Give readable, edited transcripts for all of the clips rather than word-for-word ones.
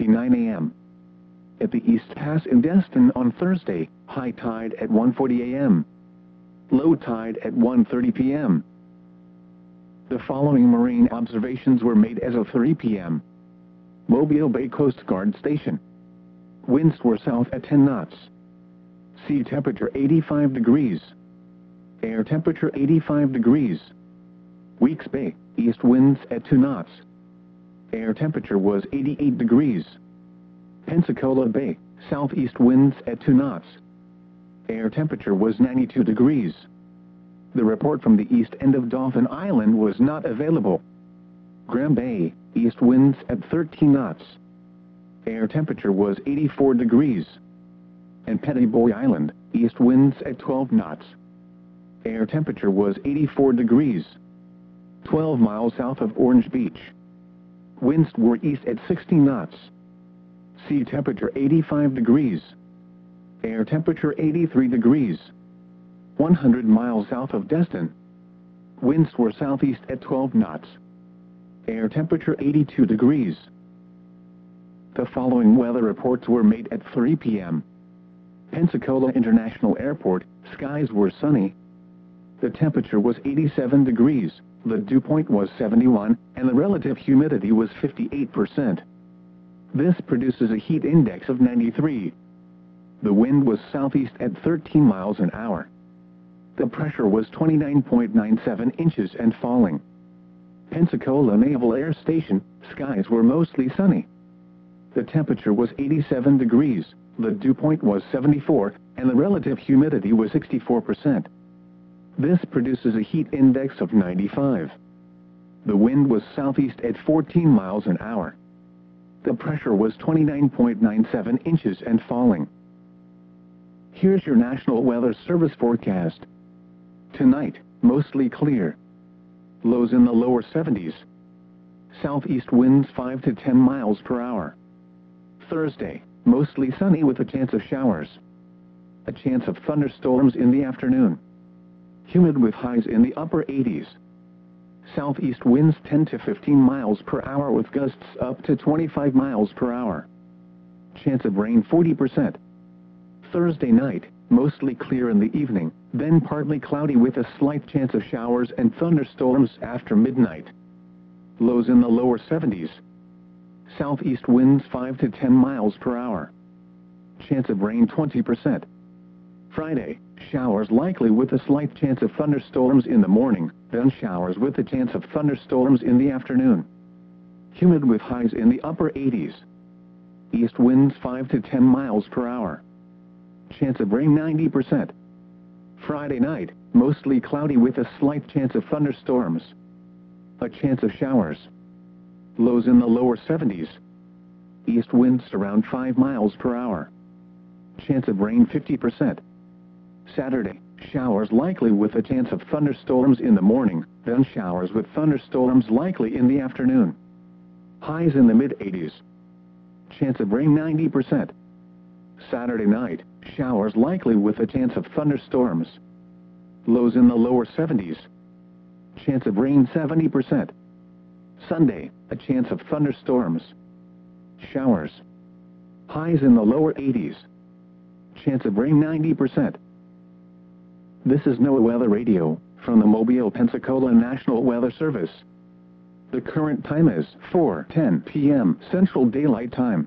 1:59 a.m. At the East Pass in Destin on Thursday, high tide at 1:40 a.m. Low tide at 1:30 p.m. The following marine observations were made as of 3 p.m. Mobile Bay Coast Guard Station. Winds were south at 10 knots. Sea temperature 85 degrees. Air temperature 85 degrees. Weeks Bay, east winds at 2 knots. Air temperature was 88 degrees. Pensacola Bay, southeast winds at 2 knots. Air temperature was 92 degrees. The report from the east end of Dauphin Island was not available. Graham Bay, east winds at 13 knots. Air temperature was 84 degrees. And Pettiboy Island, east winds at 12 knots. Air temperature was 84 degrees. 12 miles south of Orange Beach. Winds were east at 60 knots. Sea temperature 85 degrees. Air temperature 83 degrees. 100 miles south of Destin. Winds were southeast at 12 knots. Air temperature 82 degrees. The following weather reports were made at 3 p.m. Pensacola International Airport, skies were sunny. The temperature was 87 degrees, the dew point was 71, and the relative humidity was 58%. This produces a heat index of 93. The wind was southeast at 13 miles an hour. The pressure was 29.97 inches and falling. Pensacola Naval Air Station, skies were mostly sunny. The temperature was 87 degrees, the dew point was 74, and the relative humidity was 64%. This produces a heat index of 95. The wind was southeast at 14 miles an hour. The pressure was 29.97 inches and falling. Here's your National Weather Service forecast. Tonight, mostly clear. Lows in the lower 70s. Southeast winds 5 to 10 miles per hour. Thursday, mostly sunny with a chance of showers. A chance of thunderstorms in the afternoon. Humid with highs in the upper 80s. Southeast winds 10 to 15 miles per hour with gusts up to 25 miles per hour. Chance of rain 40%. Thursday night, mostly clear in the evening, then partly cloudy with a slight chance of showers and thunderstorms after midnight. Lows in the lower 70s. Southeast winds 5 to 10 miles per hour. Chance of rain 20%. Friday, showers likely with a slight chance of thunderstorms in the morning, then showers with a chance of thunderstorms in the afternoon. Humid with highs in the upper 80s. East winds 5 to 10 miles per hour. Chance of rain 90%. Friday night, mostly cloudy with a slight chance of thunderstorms. A chance of showers. Lows in the lower 70s. East winds around 5 miles per hour. Chance of rain 50%. Saturday, showers likely with a chance of thunderstorms in the morning, then showers with thunderstorms likely in the afternoon. Highs in the mid-80s. Chance of rain 90%. Saturday night, showers likely with a chance of thunderstorms. Lows in the lower 70s. Chance of rain 70%. Sunday, a chance of thunderstorms. Showers. Highs in the lower 80s. Chance of rain 90%. This is NOAA Weather Radio, from the Mobile, Pensacola National Weather Service. The current time is 4:10 p.m. Central Daylight Time.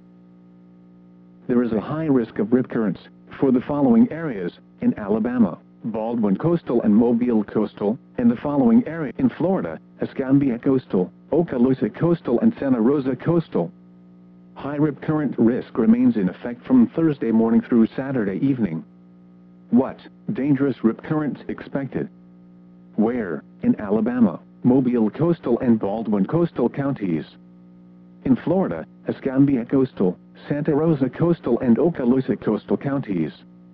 There is a high risk of rip currents for the following areas in Alabama, Baldwin Coastal and Mobile Coastal, and the following area in Florida, Escambia Coastal, Okaloosa Coastal and Santa Rosa Coastal. High rip current risk remains in effect from Thursday morning through Saturday evening. What dangerous rip currents expected? Where? In Alabama, Mobile Coastal and Baldwin Coastal counties. In Florida, Escambia Coastal, Santa Rosa Coastal and Okaloosa Coastal counties.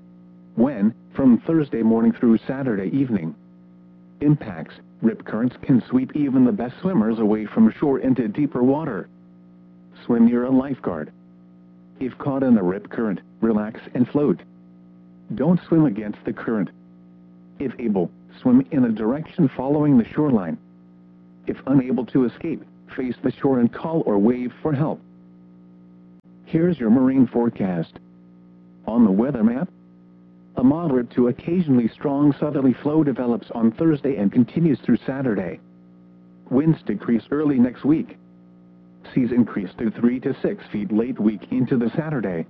When? From Thursday morning through Saturday evening. Impacts: rip currents can sweep even the best swimmers away from shore into deeper water. Swim near a lifeguard. If caught in a rip current, relax and float. Don't swim against the current. If able, swim in a direction following the shoreline. If unable to escape, face the shore and call or wave for help. Here's your marine forecast. On the weather map, a moderate to occasionally strong southerly flow develops on Thursday and continues through Saturday. Winds decrease early next week. Seas increase to 3 to 6 feet late week into the Saturday.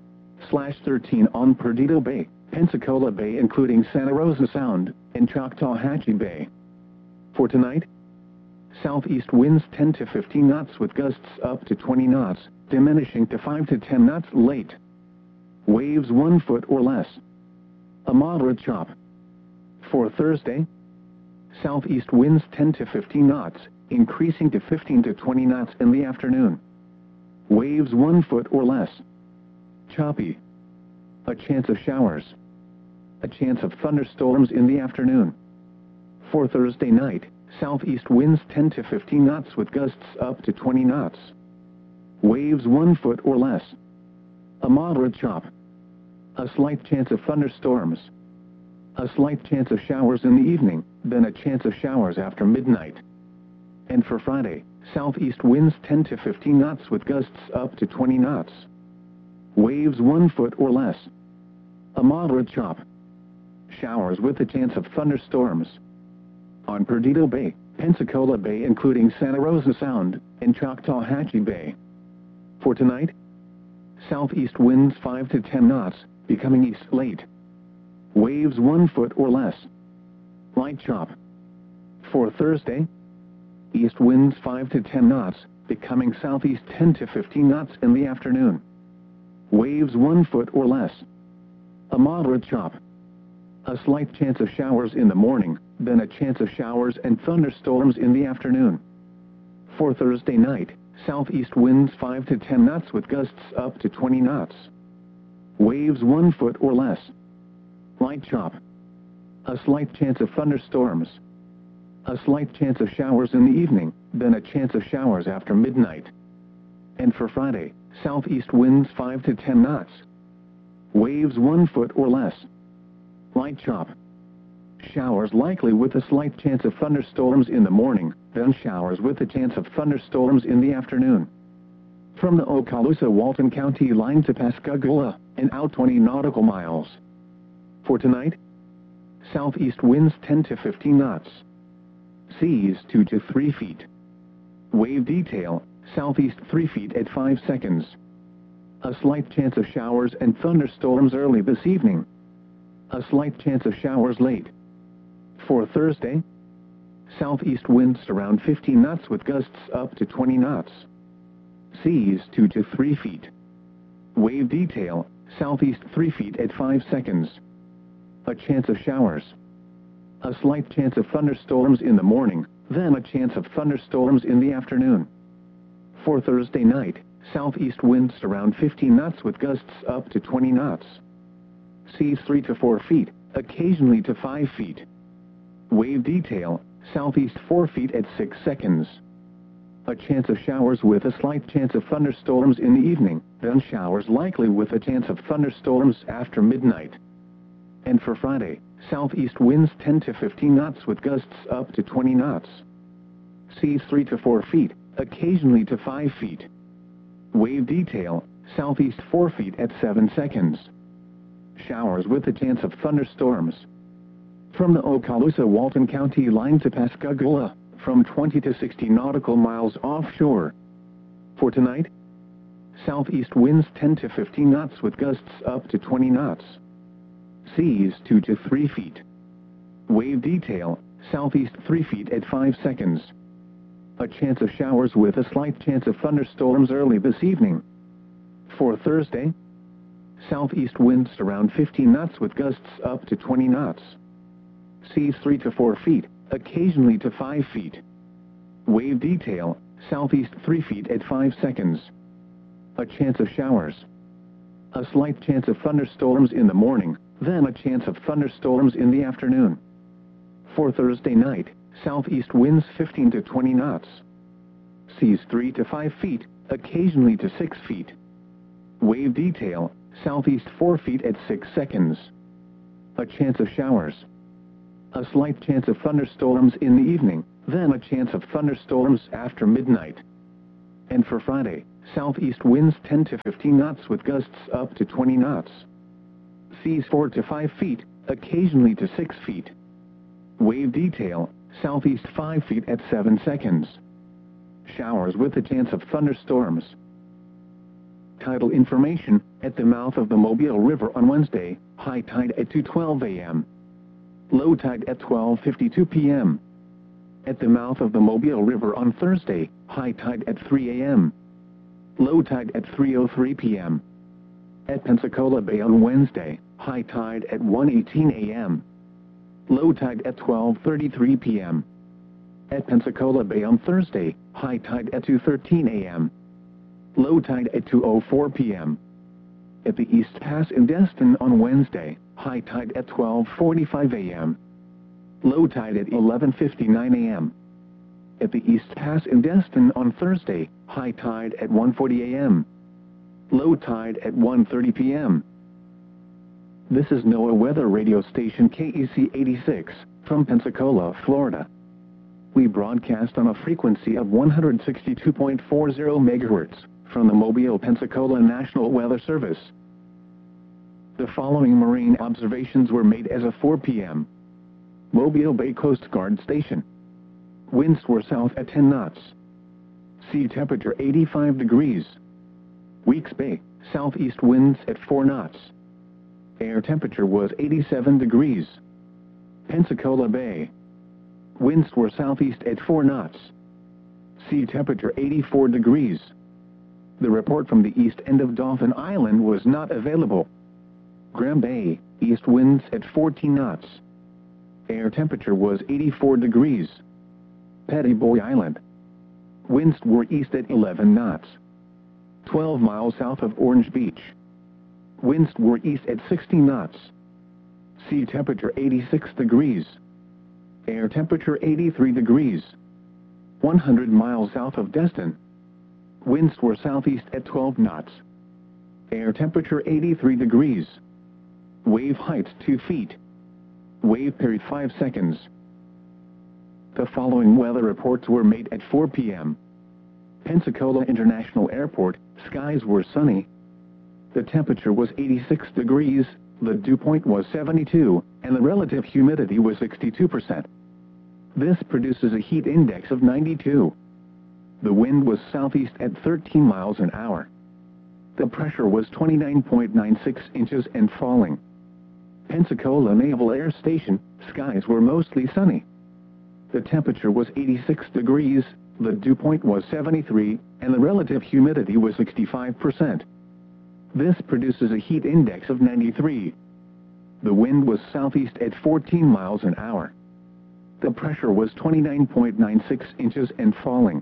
/13 on Perdido Bay, Pensacola Bay including Santa Rosa Sound, and Choctawhatchee Bay. For tonight, southeast winds 10 to 15 knots with gusts up to 20 knots, diminishing to 5 to 10 knots late. Waves 1 foot or less. A moderate chop. For Thursday, southeast winds 10 to 15 knots, increasing to 15 to 20 knots in the afternoon. Waves 1 foot or less. Choppy. A chance of showers. A chance of thunderstorms in the afternoon. For Thursday night, southeast winds 10 to 15 knots with gusts up to 20 knots. Waves 1 foot or less. A moderate chop. A slight chance of thunderstorms. A slight chance of showers in the evening, then a chance of showers after midnight. And for Friday, southeast winds 10 to 15 knots with gusts up to 20 knots. Waves 1 foot or less. A moderate chop. Showers with a chance of thunderstorms. On Perdido Bay, Pensacola Bay including Santa Rosa Sound, and Choctawhatchee Bay. For tonight, southeast winds 5 to 10 knots, becoming east late. Waves 1 foot or less. Light chop. For Thursday, east winds 5 to 10 knots, becoming southeast 10 to 15 knots in the afternoon. Waves 1 foot or less. A moderate chop. A slight chance of showers in the morning, then a chance of showers and thunderstorms in the afternoon. For Thursday night, southeast winds 5 to 10 knots with gusts up to 20 knots. Waves 1 foot or less. Light chop. A slight chance of thunderstorms. A slight chance of showers in the evening, then a chance of showers after midnight. And for Friday, southeast winds 5 to 10 knots. Waves 1 foot or less. Light chop. Showers likely with a slight chance of thunderstorms in the morning, then showers with a chance of thunderstorms in the afternoon. From the Okaloosa-Walton County line to Pascagoula, and out 20 nautical miles. For tonight, southeast winds 10 to 15 knots. Seas 2 to 3 feet. Wave detail, southeast 3 feet at 5 seconds. A slight chance of showers and thunderstorms early this evening. A slight chance of showers late. For Thursday, southeast winds around 15 knots with gusts up to 20 knots. Seas 2 to 3 feet. Wave detail, southeast 3 feet at 5 seconds. A chance of showers. A slight chance of thunderstorms in the morning, then a chance of thunderstorms in the afternoon. For Thursday night, southeast winds around 15 knots with gusts up to 20 knots. Seas 3 to 4 feet, occasionally to 5 feet. Wave detail, southeast 4 feet at 6 seconds. A chance of showers with a slight chance of thunderstorms in the evening, then showers likely with a chance of thunderstorms after midnight. And for Friday, southeast winds 10 to 15 knots with gusts up to 20 knots. Seas 3 to 4 feet, occasionally to 5 feet. Wave detail, southeast 4 feet at 7 seconds. Showers with a chance of thunderstorms. From the Okaloosa-Walton County line to Pascagoula, from 20 to 60 nautical miles offshore. For tonight, southeast winds 10 to 15 knots with gusts up to 20 knots. Seas 2 to 3 feet. Wave detail, southeast 3 feet at 5 seconds. A chance of showers with a slight chance of thunderstorms early this evening. For Thursday, southeast winds around 15 knots with gusts up to 20 knots. Seas 3 to 4 feet, occasionally to 5 feet. Wave detail, southeast 3 feet at 5 seconds. A chance of showers. A slight chance of thunderstorms in the morning, then a chance of thunderstorms in the afternoon. For Thursday night, southeast winds 15 to 20 knots. Seas 3 to 5 feet, occasionally to 6 feet. Wave detail, southeast 4 feet at 6 seconds. A chance of showers. A slight chance of thunderstorms in the evening, then a chance of thunderstorms after midnight. And for Friday, Southeast winds 10 to 15 knots with gusts up to 20 knots. Seas 4 to 5 feet, occasionally to 6 feet. Wave detail, southeast 5 feet at 7 seconds. Showers with a chance of thunderstorms. Tidal information, at the mouth of the Mobile River on Wednesday, high tide at 2:12 a.m. Low tide at 12:52 p.m. At the mouth of the Mobile River on Thursday, high tide at 3 a.m. Low tide at 3:03 p.m. At Pensacola Bay on Wednesday, high tide at 1:18 a.m. Low tide at 12:33 p.m. At Pensacola Bay on Thursday, high tide at 2:13 a.m. Low tide at 2:04 p.m. At the East Pass in Destin on Wednesday, high tide at 12:45 a.m. Low tide at 11:59 a.m. At the East Pass in Destin on Thursday, high tide at 1:40 a.m. Low tide at 1:30 p.m. This is NOAA weather radio station KEC 86, from Pensacola, Florida. We broadcast on a frequency of 162.40 MHz, from the Mobile, Pensacola National Weather Service. The following marine observations were made as of 4 p.m. Mobile Bay Coast Guard Station. Winds were south at 10 knots. Sea temperature 85 degrees. Weeks Bay, southeast winds at 4 knots. Air temperature was 87 degrees. Pensacola Bay. Winds were southeast at 4 knots. Sea temperature 84 degrees. The report from the east end of Dauphin Island was not available. Graham Bay, east winds at 14 knots. Air temperature was 84 degrees. Petty Boy Island. Winds were east at 11 knots. 12 miles south of Orange Beach. Winds were east at 60 knots. Sea temperature 86 degrees. Air temperature 83 degrees. 100 miles south of Destin. Winds were southeast at 12 knots. Air temperature 83 degrees. Wave height 2 feet. Wave period 5 seconds. The following weather reports were made at 4 p.m. Pensacola International Airport, skies were sunny. The temperature was 86 degrees, the dew point was 72, and the relative humidity was 62%. This produces a heat index of 92. The wind was southeast at 13 miles an hour. The pressure was 29.96 inches and falling. Pensacola Naval Air Station, skies were mostly sunny. The temperature was 86 degrees, the dew point was 73, and the relative humidity was 65%. This produces a heat index of 93. The wind was southeast at 14 miles an hour. The pressure was 29.96 inches and falling.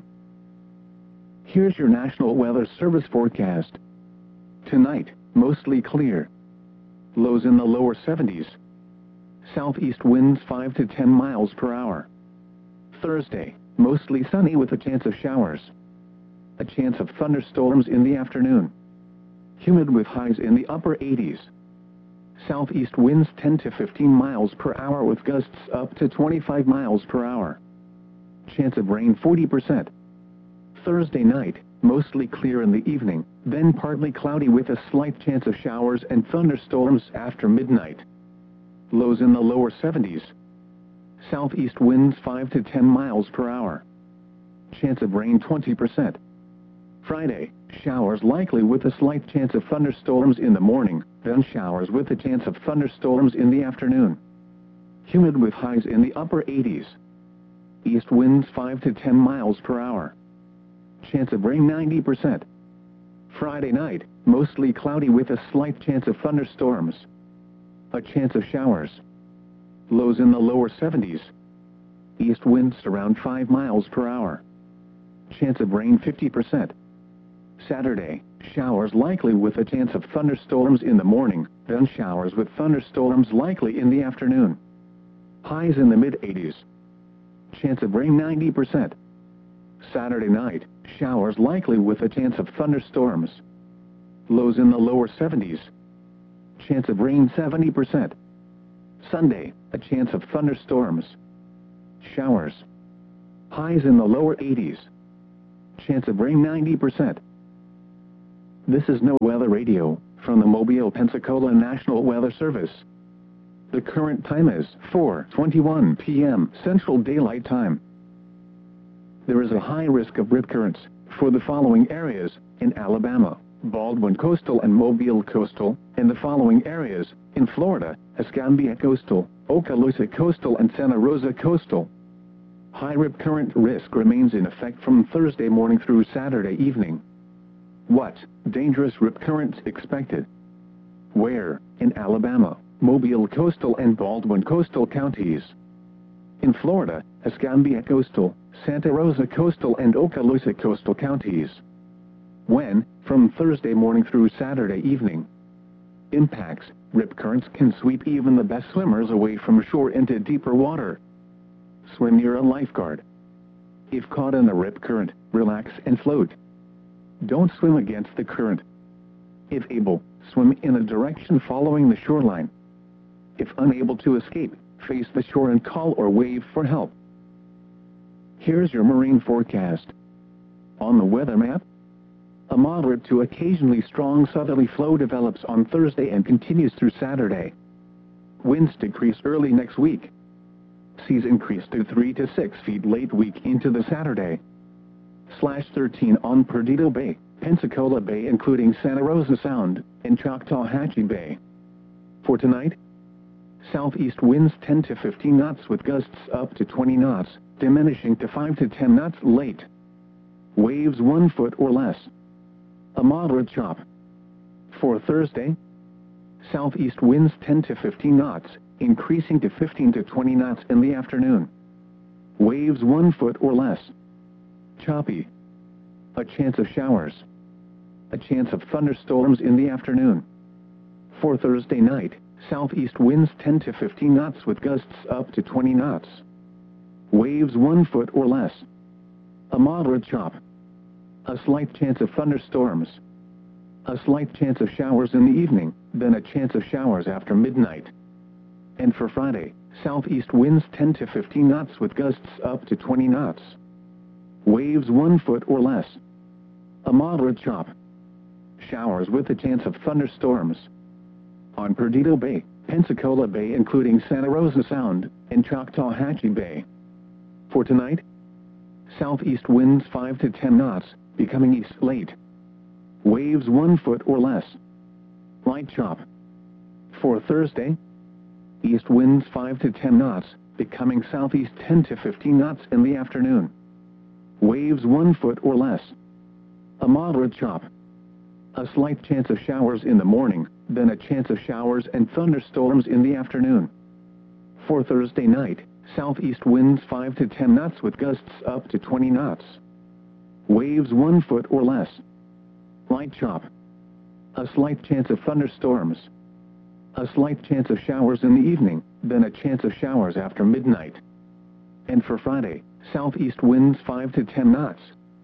Here's your National Weather Service forecast. Tonight, mostly clear. Lows in the lower 70s. Southeast winds 5 to 10 miles per hour. Thursday, mostly sunny with a chance of showers. A chance of thunderstorms in the afternoon. Humid with highs in the upper 80s. Southeast winds 10 to 15 miles per hour with gusts up to 25 miles per hour. Chance of rain 40%. Thursday night, mostly clear in the evening, then partly cloudy with a slight chance of showers and thunderstorms after midnight. Lows in the lower 70s. Southeast winds 5 to 10 miles per hour. Chance of rain 20%. Friday, showers likely with a slight chance of thunderstorms in the morning, then showers with a chance of thunderstorms in the afternoon. Humid with highs in the upper 80s. East winds 5 to 10 miles per hour. Chance of rain 90%. Friday night, mostly cloudy with a slight chance of thunderstorms. A chance of showers. Lows in the lower 70s. East winds around 5 miles per hour. Chance of rain 50%. Saturday, showers likely with a chance of thunderstorms in the morning, then showers with thunderstorms likely in the afternoon. Highs in the mid-80s. Chance of rain 90%. Saturday night, showers likely with a chance of thunderstorms. Lows in the lower 70s. Chance of rain 70%. Sunday, a chance of thunderstorms. Showers. Highs in the lower 80s. Chance of rain 90%. This is no weather radio from the Mobile, Pensacola National Weather Service. The current time is 4:21 p.m. Central Daylight Time. There is a high risk of rip currents for the following areas in Alabama: Baldwin Coastal and Mobile Coastal, and the following areas in Florida: Escambia Coastal, Okaloosa Coastal, and Santa Rosa Coastal. High rip current risk remains in effect from Thursday morning through Saturday evening. What dangerous rip currents expected? Where? In Alabama, Mobile Coastal and Baldwin Coastal counties. In Florida, Escambia Coastal, Santa Rosa Coastal, and Okaloosa Coastal counties. When? From Thursday morning through Saturday evening. Impacts: rip currents can sweep even the best swimmers away from shore into deeper water. Swim near a lifeguard. If caught in a rip current, relax and float. Don't swim against the current. If able, swim in a direction following the shoreline. If unable to escape, face the shore and call or wave for help. Here's your marine forecast. On the weather map, a moderate to occasionally strong southerly flow develops on Thursday and continues through Saturday. Winds decrease early next week. Seas increase to 3 to 6 feet late week into the Saturday. /13 on Perdido Bay, Pensacola Bay including Santa Rosa Sound, and Choctawhatchee Bay. For tonight, southeast winds 10 to 15 knots with gusts up to 20 knots, diminishing to 5 to 10 knots late. Waves 1 foot or less. A moderate chop. For Thursday, southeast winds 10 to 15 knots, increasing to 15 to 20 knots in the afternoon. Waves 1 foot or less. Choppy. A chance of showers. A chance of thunderstorms in the afternoon. For Thursday night, southeast winds 10 to 15 knots with gusts up to 20 knots. Waves 1 foot or less. A moderate chop. A slight chance of thunderstorms. A slight chance of showers in the evening, then a chance of showers after midnight. And for Friday, southeast winds 10 to 15 knots with gusts up to 20 knots. Waves 1 foot or less. A moderate chop. Showers with a chance of thunderstorms. On Perdido Bay, Pensacola Bay including Santa Rosa Sound, and Choctawhatchee Bay. For tonight, southeast winds 5 to 10 knots, becoming east late. Waves 1 foot or less. Light chop. For Thursday, east winds 5 to 10 knots, becoming southeast 10 to 15 knots in the afternoon. Waves 1 foot or less. A moderate chop. A slight chance of showers in the morning, then a chance of showers and thunderstorms in the afternoon. For Thursday night, southeast winds 5 to 10 knots with gusts up to 20 knots. Waves 1 foot or less. Light chop. A slight chance of thunderstorms. A slight chance of showers in the evening, then a chance of showers after midnight. And for Friday, southeast winds 5 to 10 knots.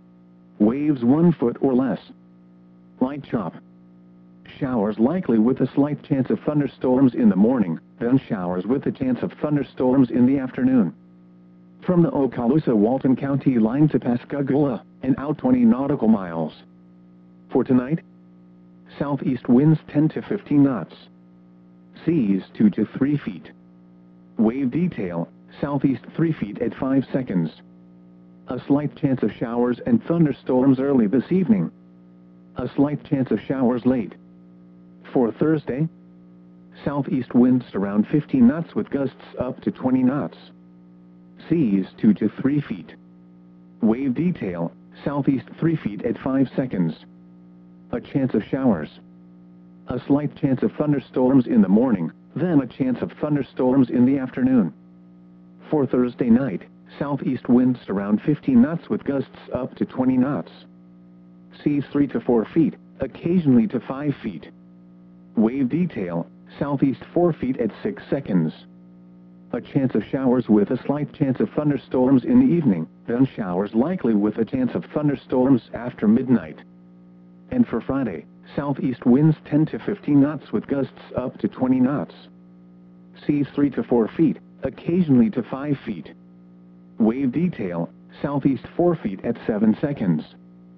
Waves 1 foot or less. Light chop. Showers likely with a slight chance of thunderstorms in the morning, then showers with a chance of thunderstorms in the afternoon. From the Okaloosa-Walton County line to Pascagoula, and out 20 nautical miles. For tonight, southeast winds 10 to 15 knots. Seas 2 to 3 feet. Wave detail, southeast 3 feet at 5 seconds. A slight chance of showers and thunderstorms early this evening. A slight chance of showers late. For Thursday, southeast winds around 15 knots with gusts up to 20 knots. Seas 2 to 3 feet. Wave detail, southeast 3 feet at 5 seconds. A chance of showers. A slight chance of thunderstorms in the morning, then a chance of thunderstorms in the afternoon. For Thursday night, southeast winds around 15 knots with gusts up to 20 knots. Seas 3 to 4 feet, occasionally to 5 feet. Wave detail, southeast 4 feet at 6 seconds. A chance of showers with a slight chance of thunderstorms in the evening, then showers likely with a chance of thunderstorms after midnight. And for Friday, southeast winds 10 to 15 knots with gusts up to 20 knots. Seas 3 to 4 feet, occasionally to 5 feet. Wave detail, southeast 4 feet at 7 seconds.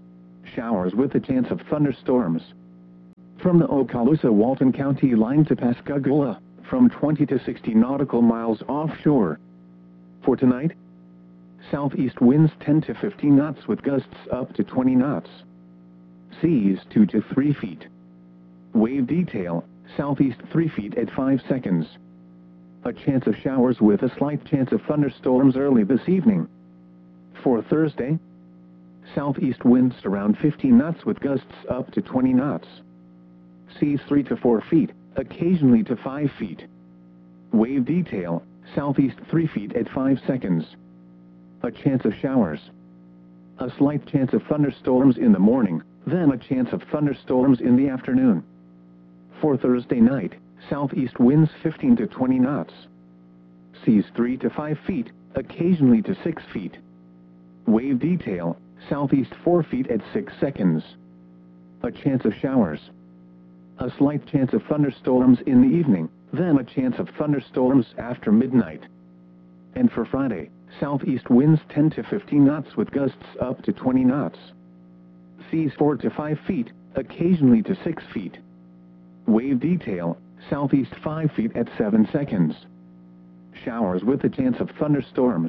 showers with a chance of thunderstorms. From the Okaloosa-Walton County line to Pascagoula, from 20 to 60 nautical miles offshore. For tonight, southeast winds 10 to 15 knots with gusts up to 20 knots. Seas 2 to 3 feet. Wave detail, southeast 3 feet at 5 seconds. A chance of showers with a slight chance of thunderstorms early this evening. For Thursday, southeast winds around 15 knots with gusts up to 20 knots. Seas 3 to 4 feet, occasionally to 5 feet. Wave detail, southeast 3 feet at 5 seconds. A chance of showers. A slight chance of thunderstorms in the morning, then a chance of thunderstorms in the afternoon. For Thursday night, southeast winds 15 to 20 knots. Seas 3 to 5 feet, occasionally to 6 feet. Wave detail, southeast 4 feet at 6 seconds. A chance of showers. A slight chance of thunderstorms in the evening, then a chance of thunderstorms after midnight. And for Friday, southeast winds 10 to 15 knots with gusts up to 20 knots. Seas 4 to 5 feet, occasionally to 6 feet. Wave detail, southeast 5 feet at 7 seconds. Showers with a chance of thunderstorms.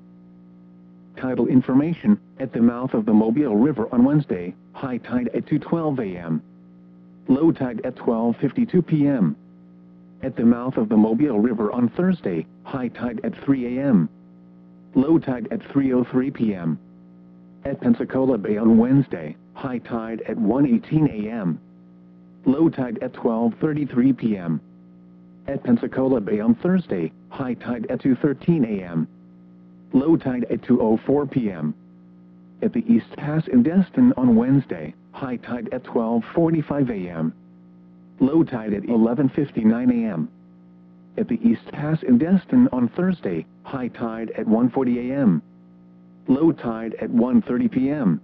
Tidal information, at the mouth of the Mobile River on Wednesday, high tide at 2:12 a.m. Low tide at 12:52 p.m. At the mouth of the Mobile River on Thursday, high tide at 3 a.m. Low tide at 3:03 p.m. At Pensacola Bay on Wednesday, high tide at 1:18 a.m. Low tide at 12:33 p.m. At Pensacola Bay on Thursday, high tide at 2:13 a.m. Low tide at 2:04 p.m. At the East Pass in Destin on Wednesday, high tide at 12:45 a.m. Low tide at 11:59 a.m. At the East Pass in Destin on Thursday, high tide at 1:40 a.m. Low tide at 1:30 p.m.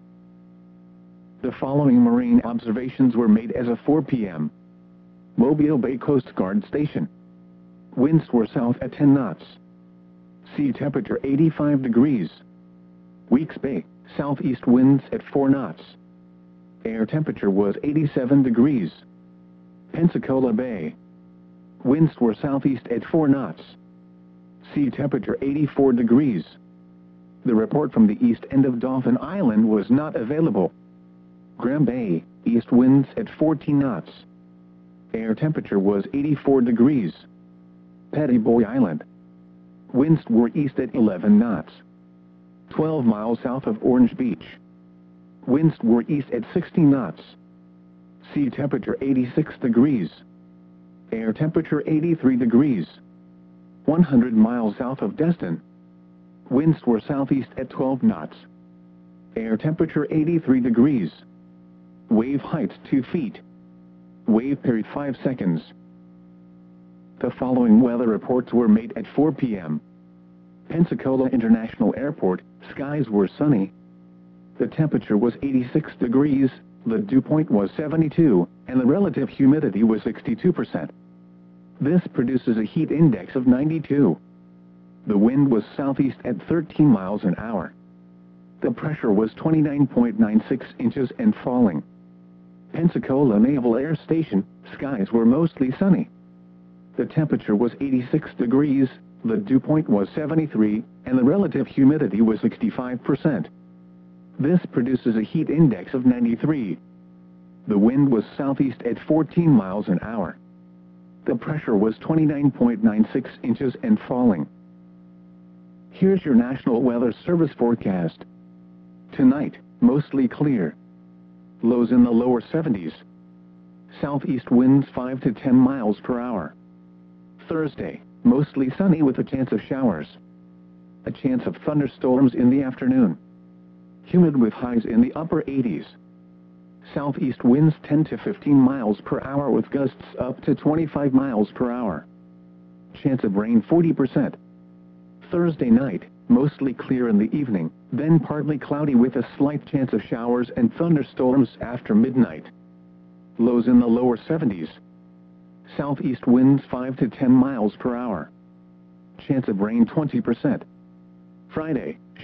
The following marine observations were made as of 4 p.m. Mobile Bay Coast Guard Station. Winds were south at 10 knots. Sea temperature 85 degrees. Weeks Bay, southeast winds at 4 knots. Air temperature was 87 degrees. Pensacola Bay. Winds were southeast at 4 knots. Sea temperature 84 degrees. The report from the east end of Dauphin Island was not available. Graham Bay, east winds at 14 knots. Air temperature was 84 degrees. Petty Boy Island. Winds were east at 11 knots. 12 miles south of Orange Beach. Winds were east at 60 knots. Sea temperature 86 degrees. Air temperature 83 degrees. 100 miles south of Destin. Winds were southeast at 12 knots. Air temperature 83 degrees. Wave height 2 feet. Wave period 5 seconds. The following weather reports were made at 4 p.m. Pensacola International Airport, skies were sunny. The temperature was 86 degrees, the dew point was 72, and the relative humidity was 62%. This produces a heat index of 92. The wind was southeast at 13 miles an hour. The pressure was 29.96 inches and falling. Pensacola Naval Air Station, skies were mostly sunny. The temperature was 86 degrees, the dew point was 73, and the relative humidity was 65%. This produces a heat index of 93. The wind was southeast at 14 miles an hour. The pressure was 29.96 inches and falling. Here's your National Weather Service forecast. Tonight, mostly clear. Lows in the lower 70s. Southeast winds 5 to 10 miles per hour. Thursday, mostly sunny with a chance of showers. A chance of thunderstorms in the afternoon. Humid with highs in the upper 80s. Southeast winds 10 to 15 miles per hour with gusts up to 25 miles per hour. Chance of rain 40%. Thursday night, mostly clear in the evening, then partly cloudy with a slight chance of showers and thunderstorms after midnight. Lows in the lower 70s. Southeast winds 5 to 10 miles per hour. Chance of rain 20%. Friday,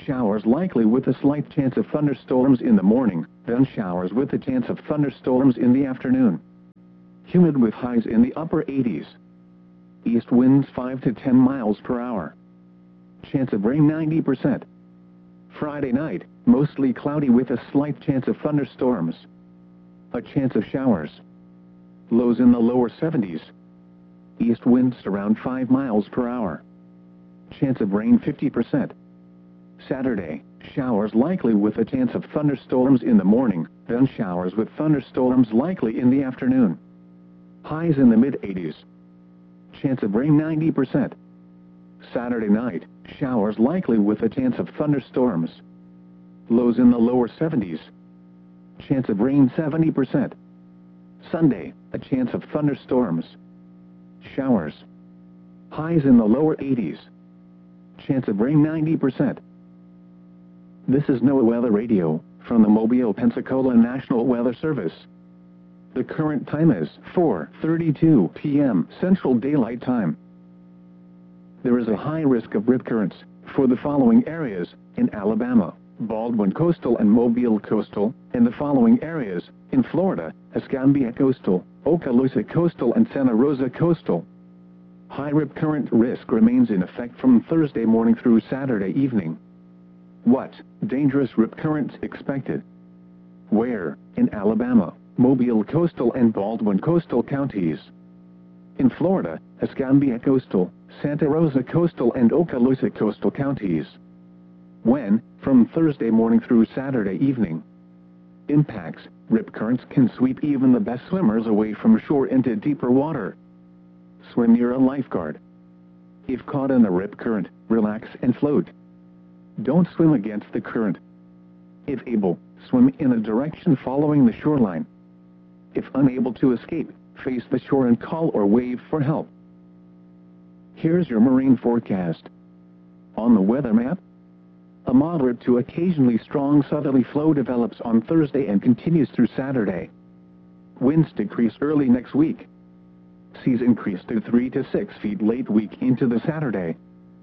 showers likely with a slight chance of thunderstorms in the morning, then showers with a chance of thunderstorms in the afternoon. Humid with highs in the upper 80s. East winds 5 to 10 miles per hour. Chance of rain 90%. Friday night, mostly cloudy with a slight chance of thunderstorms. A chance of showers. Lows in the lower 70s. East winds around 5 miles per hour. Chance of rain 50%. Saturday, showers likely with a chance of thunderstorms in the morning, then showers with thunderstorms likely in the afternoon. Highs in the mid-80s. Chance of rain 90%. Saturday night, showers likely with a chance of thunderstorms. Lows in the lower 70s. Chance of rain 70%. Sunday, a chance of thunderstorms. Showers. Highs in the lower 80s. Chance of rain 90%. This is NOAA Weather Radio, from the Mobile, Pensacola National Weather Service. The current time is 4:32 p.m. Central Daylight Time. There is a high risk of rip currents for the following areas in Alabama, Baldwin Coastal and Mobile Coastal, and the following areas in Florida, Escambia Coastal, Okaloosa Coastal and Santa Rosa Coastal. High rip current risk remains in effect from Thursday morning through Saturday evening. What dangerous rip currents expected? Where? In Alabama, Mobile Coastal and Baldwin Coastal counties. In Florida, Escambia Coastal, Santa Rosa Coastal and Okaloosa Coastal counties. When? From Thursday morning through Saturday evening. Impacts: rip currents can sweep even the best swimmers away from shore into deeper water. Swim near a lifeguard. If caught in a rip current, relax and float. Don't swim against the current. If able, swim in a direction following the shoreline. If unable to escape, face the shore and call or wave for help. Here's your marine forecast. On the weather map, a moderate to occasionally strong southerly flow develops on Thursday and continues through Saturday. Winds decrease early next week. Seas increase to 3 to 6 feet late week into the Saturday.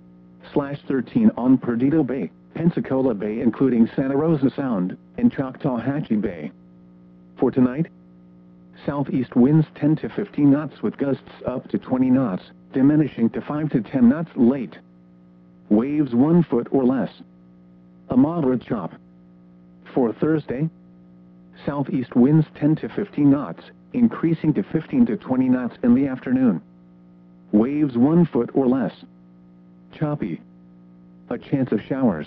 /13 on Perdido Bay, Pensacola Bay including Santa Rosa Sound, and Choctawhatchee Bay. For tonight, southeast winds 10 to 15 knots with gusts up to 20 knots, diminishing to 5 to 10 knots late. Waves 1 foot or less. A moderate chop. For Thursday, southeast winds 10 to 15 knots, increasing to 15 to 20 knots in the afternoon. Waves 1 foot or less. Choppy. A chance of showers.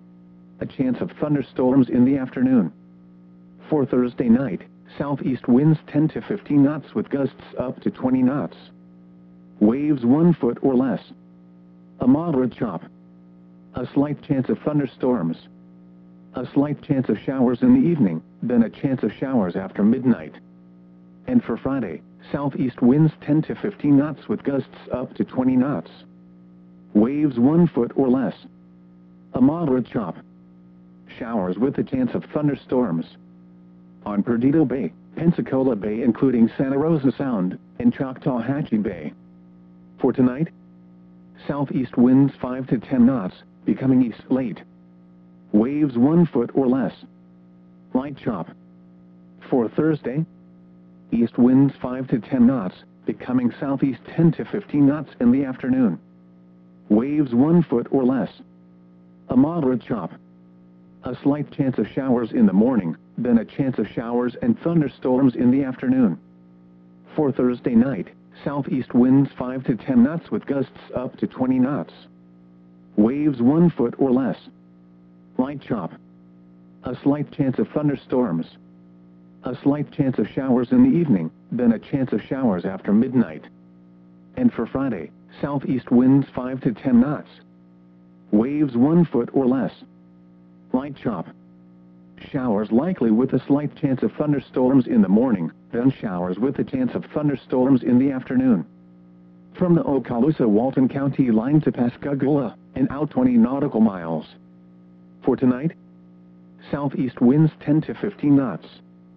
A chance of thunderstorms in the afternoon. For Thursday night, southeast winds 10 to 15 knots with gusts up to 20 knots. Waves 1 foot or less. A moderate chop. A slight chance of thunderstorms. A slight chance of showers in the evening, then a chance of showers after midnight. And for Friday, southeast winds 10 to 15 knots with gusts up to 20 knots. Waves 1 foot or less. A moderate chop. Showers with a chance of thunderstorms. On Perdido Bay, Pensacola Bay including Santa Rosa Sound, and Choctawhatchee Bay. For tonight, southeast winds 5 to 10 knots, becoming east late. Waves 1 foot or less. Light chop. For Thursday, east winds 5 to 10 knots, becoming southeast 10 to 15 knots in the afternoon. Waves 1 foot or less. A moderate chop. A slight chance of showers in the morning, then a chance of showers and thunderstorms in the afternoon. For Thursday night, southeast winds 5 to 10 knots with gusts up to 20 knots. Waves 1 foot or less. Light chop. A slight chance of thunderstorms. A slight chance of showers in the evening, then a chance of showers after midnight. And for Friday, southeast winds 5 to 10 knots. Waves 1 foot or less. Light chop. Showers likely with a slight chance of thunderstorms in the morning, then showers with a chance of thunderstorms in the afternoon. From the Okaloosa-Walton County line to Pascagoula, and out 20 nautical miles. For tonight, southeast winds 10 to 15 knots.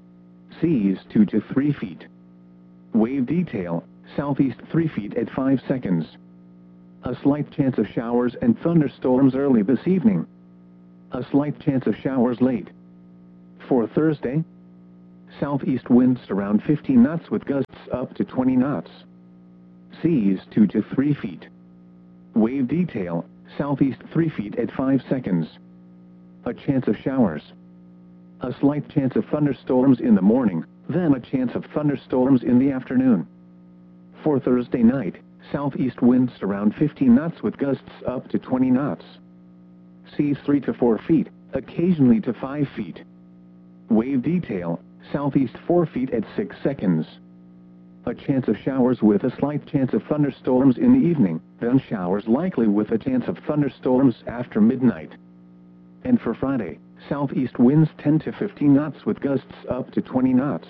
Seas 2 to 3 feet. Wave detail, southeast 3 feet at 5 seconds. A slight chance of showers and thunderstorms early this evening. A slight chance of showers late. For Thursday, southeast winds around 15 knots with gusts up to 20 knots. Seas 2 to 3 feet. Wave detail, southeast 3 feet at 5 seconds. A chance of showers. A slight chance of thunderstorms in the morning, then a chance of thunderstorms in the afternoon. For Thursday night, southeast winds around 15 knots with gusts up to 20 knots. Seas 3 to 4 feet, occasionally to 5 feet. Wave detail, southeast 4 feet at 6 seconds. A chance of showers with a slight chance of thunderstorms in the evening, then showers likely with a chance of thunderstorms after midnight. And for Friday, southeast winds 10 to 15 knots with gusts up to 20 knots.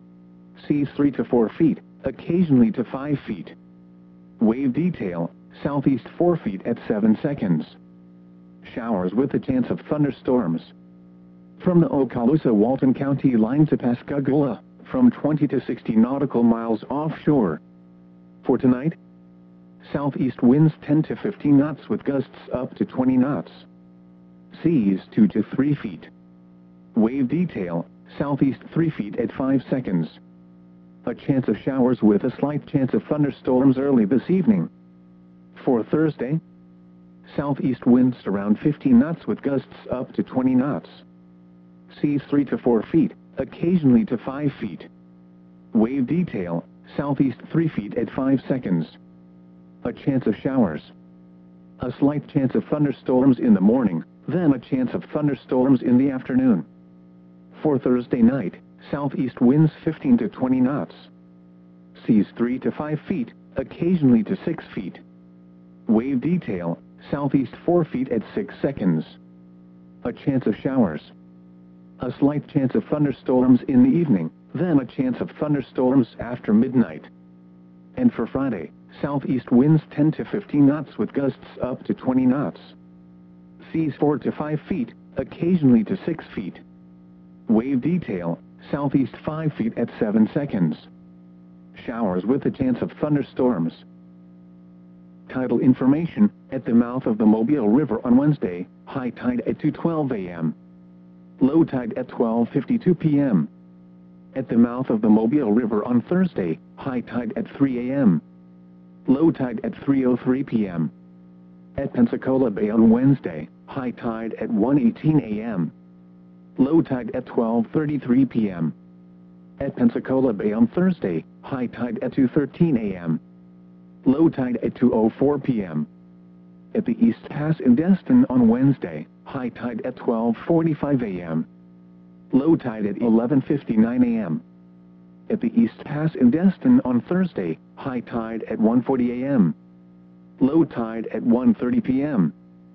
Seas 3 to 4 feet, occasionally to 5 feet. Wave detail, southeast 4 feet at 7 seconds. Showers with a chance of thunderstorms. From the Okaloosa-Walton County line to Pascagoula, from 20 to 60 nautical miles offshore. For tonight, southeast winds 10 to 15 knots with gusts up to 20 knots. Seas 2 to 3 feet. Wave detail, southeast 3 feet at 5 seconds. A chance of showers with a slight chance of thunderstorms early this evening. For Thursday, southeast winds around 15 knots with gusts up to 20 knots. Seas 3 to 4 feet, occasionally to 5 feet. Wave detail, southeast 3 feet at 5 seconds. A chance of showers. A slight chance of thunderstorms in the morning, then a chance of thunderstorms in the afternoon. For Thursday night, southeast winds 15 to 20 knots. Seas 3 to 5 feet, occasionally to 6 feet. Wave detail, southeast 4 feet at 6 seconds. A chance of showers. A slight chance of thunderstorms in the evening, then a chance of thunderstorms after midnight. And for Friday, southeast winds 10 to 15 knots with gusts up to 20 knots. Seas 4 to 5 feet, occasionally to 6 feet. Wave detail, southeast 5 feet at 7 seconds. Showers with a chance of thunderstorms. Tidal information, at the mouth of the Mobile River on Wednesday, high tide at 2:12 a.m. Low tide at 12:52 p.m. At the mouth of the Mobile River on Thursday, high tide at 3 a.m. Low tide at 3:03 p.m. At Pensacola Bay on Wednesday, high tide at 1:18 a.m. Low tide at 12:33 p.m. At Pensacola Bay on Thursday, high tide at 2:13 a.m. Low tide at 2:04 p.m. At the East Pass in Destin on Wednesday, high tide at 12:45 a.m. Low tide at 11:59 a.m. At the East Pass in Destin on Thursday, high tide at 1:40 a.m. Low tide at 1:30 p.m.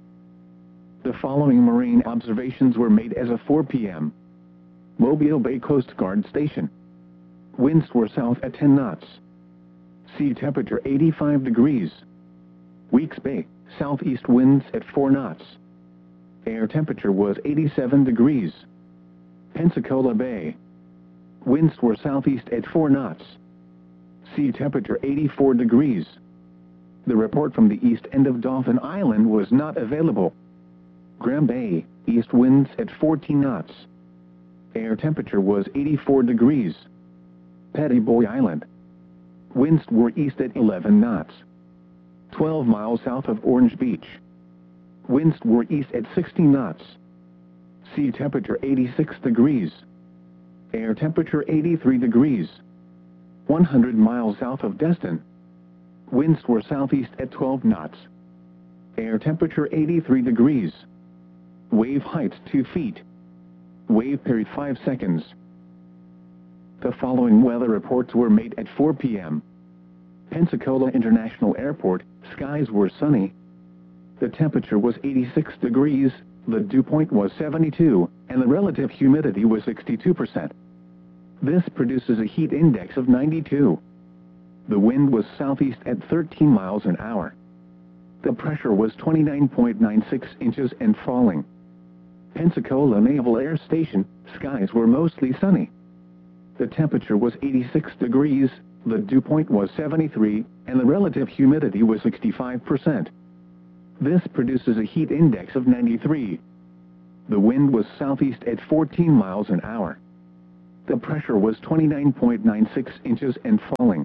The following marine observations were made as of 4 p.m. Mobile Bay Coast Guard Station. Winds were south at 10 knots. Sea temperature 85 degrees. Weeks Bay, southeast winds at 4 knots. Air temperature was 87 degrees. Pensacola Bay. Winds were southeast at 4 knots. Sea temperature 84 degrees. The report from the east end of Dauphin Island was not available. Graham Bay, east winds at 14 knots. Air temperature was 84 degrees. Petty Boy Island. Winds were east at 11 knots. 12 miles south of Orange Beach. Winds were east at 60 knots. Sea temperature 86 degrees. Air temperature 83 degrees. 100 miles south of Destin. Winds were southeast at 12 knots. Air temperature 83 degrees. Wave height 2 feet. Wave period 5 seconds. The following weather reports were made at 4 p.m. Pensacola International Airport, skies were sunny. The temperature was 86 degrees, the dew point was 72, and the relative humidity was 62%. This produces a heat index of 92. The wind was southeast at 13 miles an hour. The pressure was 29.96 inches and falling. Pensacola Naval Air Station, skies were mostly sunny. The temperature was 86 degrees, the dew point was 73, and the relative humidity was 65%. This produces a heat index of 93. The wind was southeast at 14 miles an hour. The pressure was 29.96 inches and falling.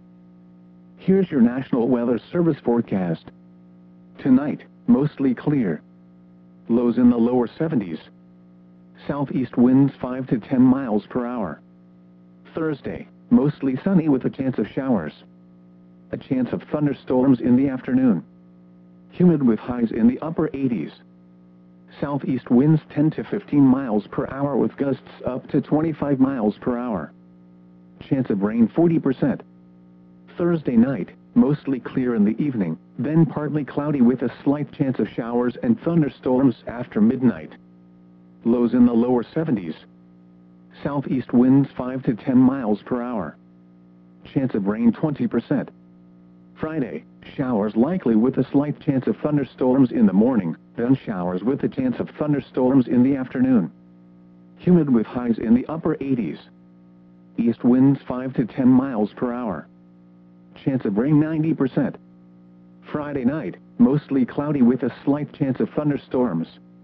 Here's your National Weather Service forecast. Tonight, mostly clear. Lows in the lower 70s. Southeast winds 5 to 10 miles per hour. Thursday, mostly sunny with a chance of showers. A chance of thunderstorms in the afternoon. Humid with highs in the upper 80s. Southeast winds 10 to 15 miles per hour with gusts up to 25 miles per hour. Chance of rain 40%. Thursday night, mostly clear in the evening, then partly cloudy with a slight chance of showers and thunderstorms after midnight. Lows in the lower 70s. Southeast winds 5 to 10 miles per hour. Chance of rain 20%. Friday, showers likely with a slight chance of thunderstorms in the morning, then showers with a chance of thunderstorms in the afternoon. Humid with highs in the upper 80s. East winds 5 to 10 miles per hour. Chance of rain 90%. Friday night, mostly cloudy with a slight chance of thunderstorms.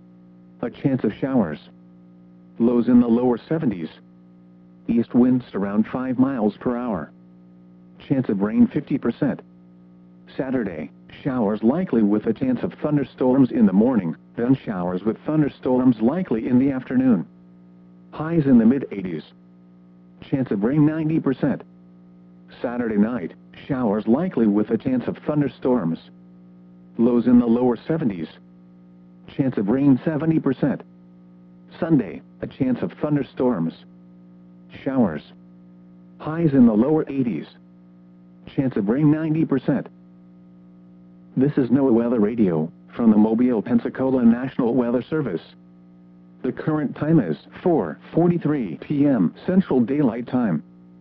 A chance of showers. Lows in the lower 70s. East winds around 5 miles per hour. Chance of rain 50%. Saturday, showers likely with a chance of thunderstorms in the morning, then showers with thunderstorms likely in the afternoon. Highs in the mid-80s. Chance of rain 90%. Saturday night, showers likely with a chance of thunderstorms. Lows in the lower 70s. Chance of rain 70%. Sunday, a chance of thunderstorms. Showers. Highs in the lower 80s. Chance of rain 90%. This is NOAA Weather Radio, from the Mobile, Pensacola National Weather Service. The current time is 4:43 p.m. Central Daylight Time.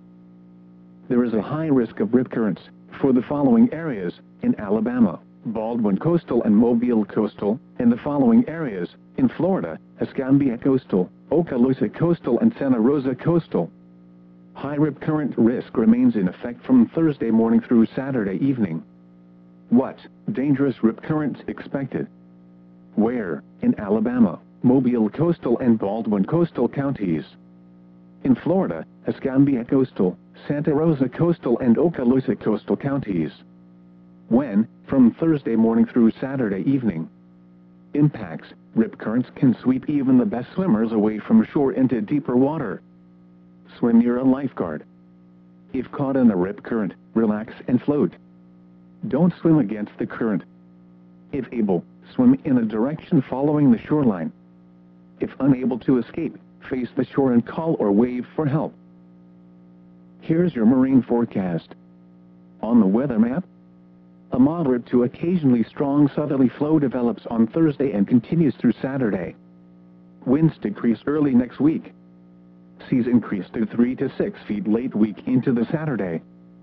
There is a high risk of rip currents for the following areas in Alabama, Baldwin Coastal and Mobile Coastal, and the following areas in Florida, Escambia Coastal, Okaloosa Coastal and Santa Rosa Coastal. High rip current risk remains in effect from Thursday morning through Saturday evening. What dangerous rip currents expected? Where? In Alabama, Mobile Coastal and Baldwin Coastal counties. In Florida, Escambia Coastal, Santa Rosa Coastal and Okaloosa Coastal counties. When? From Thursday morning through Saturday evening. Impacts: rip currents can sweep even the best swimmers away from shore into deeper water. Swim near a lifeguard. If caught in a rip current, relax and float. Don't swim against the current. If able, swim in a direction following the shoreline. If unable to escape, face the shore and call or wave for help. Here's your marine forecast. On the weather map, a moderate to occasionally strong southerly flow develops on Thursday and continues through Saturday. Winds decrease early next week. Seas increase to 3 to 6 feet late week into the Saturday.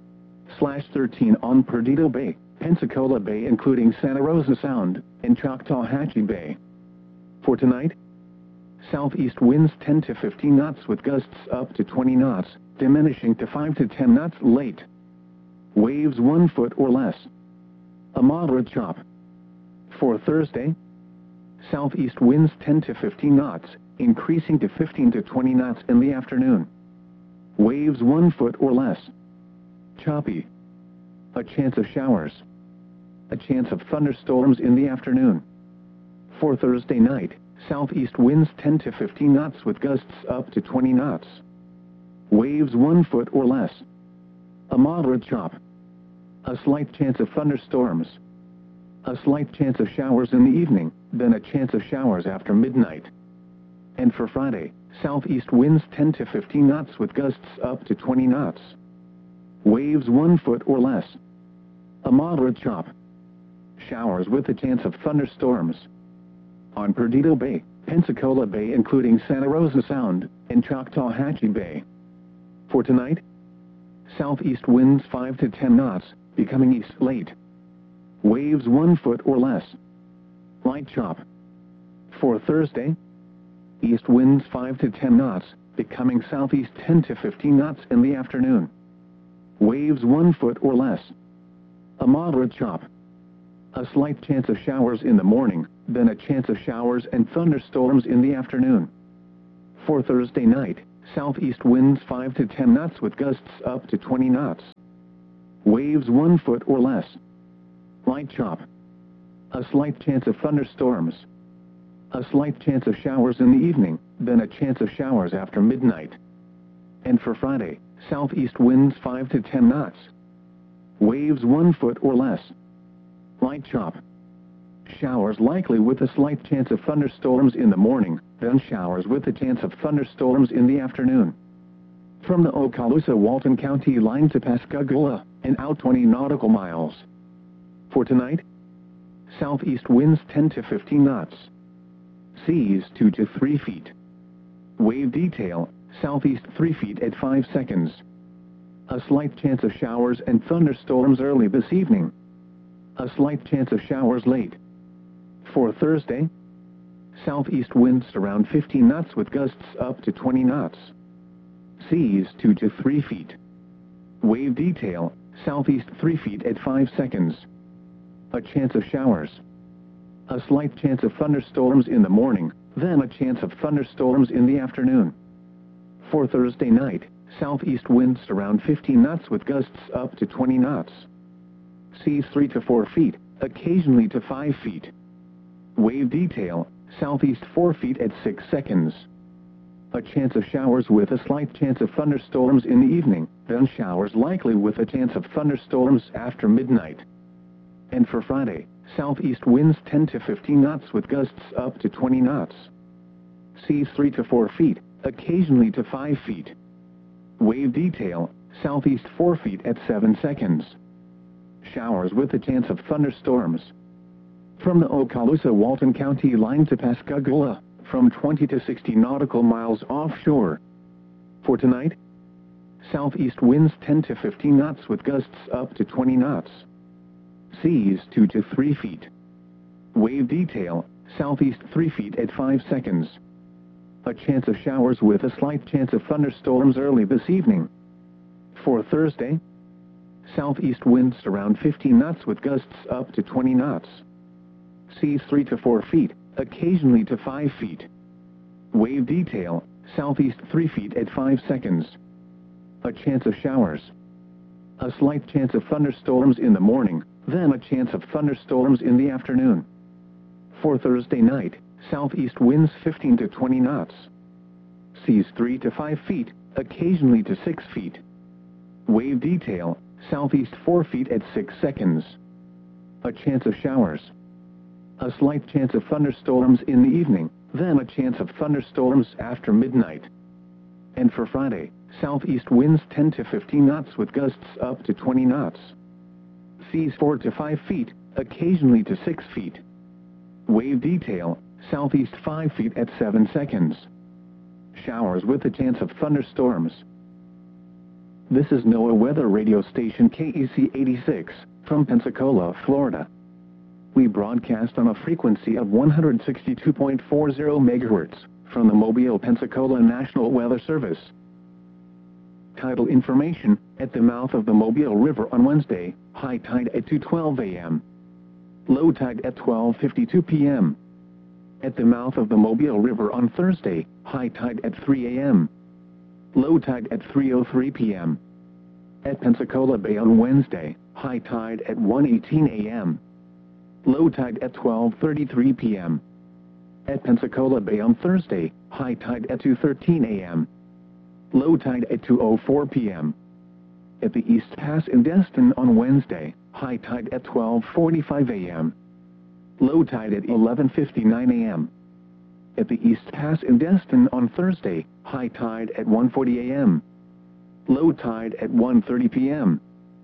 /13 on Perdido Bay, Pensacola Bay including Santa Rosa Sound, and Choctawhatchee Bay. For tonight, southeast winds 10 to 15 knots with gusts up to 20 knots, diminishing to 5 to 10 knots late. Waves 1 foot or less. A moderate chop. For Thursday, southeast winds 10 to 15 knots, increasing to 15 to 20 knots in the afternoon. Waves 1 foot or less. Choppy. A chance of showers. A chance of thunderstorms in the afternoon. For Thursday night, southeast winds 10 to 15 knots with gusts up to 20 knots. Waves 1 foot or less. A moderate chop. A slight chance of thunderstorms. A slight chance of showers in the evening, then a chance of showers after midnight. And for Friday, southeast winds 10 to 15 knots with gusts up to 20 knots. Waves 1 foot or less. A moderate chop. Showers with a chance of thunderstorms. On Perdido Bay, Pensacola Bay including Santa Rosa Sound, and Choctawhatchee Bay. For tonight, southeast winds 5 to 10 knots, becoming east late. Waves 1 foot or less. Light chop. For Thursday, east winds 5 to 10 knots, becoming southeast 10 to 15 knots in the afternoon. Waves 1 foot or less. A moderate chop. A slight chance of showers in the morning, then a chance of showers and thunderstorms in the afternoon. For Thursday night, southeast winds 5 to 10 knots with gusts up to 20 knots. Waves 1 foot or less. Light chop. A slight chance of thunderstorms. A slight chance of showers in the evening, then a chance of showers after midnight. And for Friday, southeast winds 5 to 10 knots. Waves 1 foot or less. Light chop. Showers likely with a slight chance of thunderstorms in the morning, then showers with a chance of thunderstorms in the afternoon. From the Okaloosa-Walton County line to Pascagoula, and out 20 nautical miles. For tonight, southeast winds 10 to 15 knots. Seas 2 to 3 feet. Wave detail, southeast 3 feet at 5 seconds. A slight chance of showers and thunderstorms early this evening. A slight chance of showers late. For Thursday, southeast winds around 15 knots with gusts up to 20 knots. Seas 2 to 3 feet. Wave detail, southeast 3 feet at 5 seconds. A chance of showers. A slight chance of thunderstorms in the morning, then a chance of thunderstorms in the afternoon. For Thursday night, southeast winds around 15 knots with gusts up to 20 knots. Seas 3 to 4 feet, occasionally to 5 feet. Wave detail, southeast 4 feet at 6 seconds. A chance of showers with a slight chance of thunderstorms in the evening, then showers likely with a chance of thunderstorms after midnight. And for Friday, southeast winds 10 to 15 knots with gusts up to 20 knots. Seas 3 to 4 feet, occasionally to 5 feet. Wave detail, southeast 4 feet at 7 seconds. Showers with a chance of thunderstorms. From the Okaloosa-Walton County line to Pascagoula, from 20 to 60 nautical miles offshore. For tonight, southeast winds 10 to 15 knots with gusts up to 20 knots. Seas 2 to 3 feet. Wave detail, southeast 3 feet at 5 seconds. A chance of showers with a slight chance of thunderstorms early this evening. For Thursday, southeast winds around 15 knots with gusts up to 20 knots. Seas 3 to 4 feet, occasionally to 5 feet. Wave detail, southeast 3 feet at 5 seconds. A chance of showers. A slight chance of thunderstorms in the morning, then a chance of thunderstorms in the afternoon. For Thursday night, southeast winds 15 to 20 knots. Seas 3 to 5 feet, occasionally to 6 feet. Wave detail, southeast 4 feet at 6 seconds. A chance of showers. A slight chance of thunderstorms in the evening, then a chance of thunderstorms after midnight. And for Friday, southeast winds 10 to 15 knots with gusts up to 20 knots. Seas 4 to 5 feet, occasionally to 6 feet. Wave detail, southeast 5 feet at 7 seconds. Showers with a chance of thunderstorms. This is NOAA Weather Radio Station KEC 86, from Pensacola, Florida. We broadcast on a frequency of 162.40 MHz, from the Mobile, Pensacola National Weather Service. Tidal information, at the mouth of the Mobile River on Wednesday, high tide at 2:12 a.m. Low tide at 12:52 p.m. At the mouth of the Mobile River on Thursday, high tide at 3 a.m. Low tide at 3:03 p.m. At Pensacola Bay on Wednesday, high tide at 1:18 a.m. Low tide at 12:33 p.m. At Pensacola Bay on Thursday, high tide at 2:13 a.m. Low tide at 2:04 p.m. At the East Pass in Destin on Wednesday, high tide at 12:45 a.m. Low tide at 11:59 a.m. At the East Pass in Destin on Thursday, high tide at 1:40 a.m. Low tide at 1:30 p.m.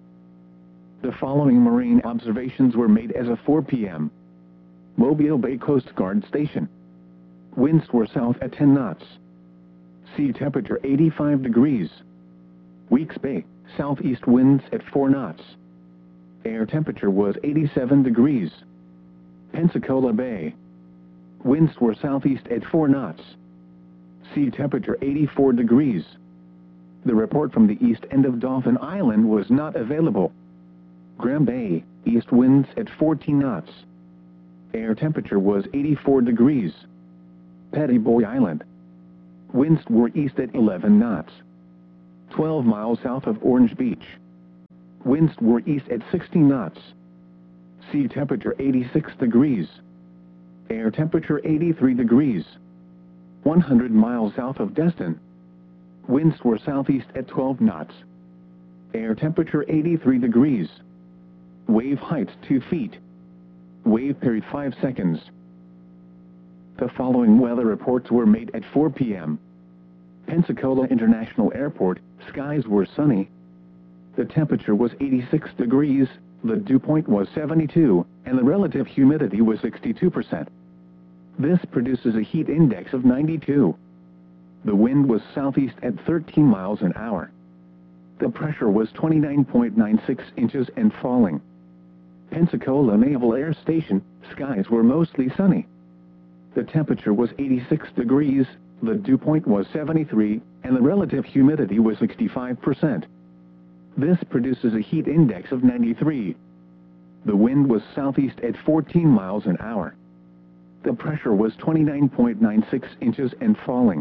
The following marine observations were made as of 4 p.m. Mobile Bay Coast Guard Station. Winds were south at 10 knots. Sea temperature 85 degrees. Weeks Bay, southeast winds at 4 knots. Air temperature was 87 degrees. Pensacola Bay. Winds were southeast at 4 knots. Sea temperature 84 degrees. The report from the east end of Dauphin Island was not available. Graham Bay, east winds at 14 knots. Air temperature was 84 degrees. Petty Boy Island. Winds were east at 11 knots. 12 miles south of Orange Beach. Winds were east at 60 knots. Sea temperature 86 degrees. Air temperature 83 degrees. 100 miles south of Destin. Winds were southeast at 12 knots. Air temperature 83 degrees. Wave height 2 feet. Wave period 5 seconds. The following weather reports were made at 4 p.m. Pensacola International Airport, skies were sunny. The temperature was 86 degrees, the dew point was 72, and the relative humidity was 62%. This produces a heat index of 92. The wind was southeast at 13 miles an hour. The pressure was 29.96 inches and falling. Pensacola Naval Air Station, skies were mostly sunny. The temperature was 86 degrees, the dew point was 73, and the relative humidity was 65%. This produces a heat index of 93. The wind was southeast at 14 miles an hour. The pressure was 29.96 inches and falling.